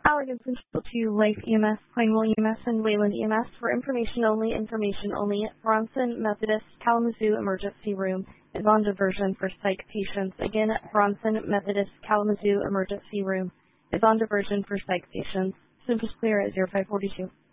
Allergan Central to Life EMS, Plainwell EMS, and Wayland EMS. For information only. Bronson Methodist Kalamazoo Emergency Room is on diversion for psych patients. Again, Bronson Methodist Kalamazoo Emergency Room is on diversion for psych patients. Symptoms clear at 0542.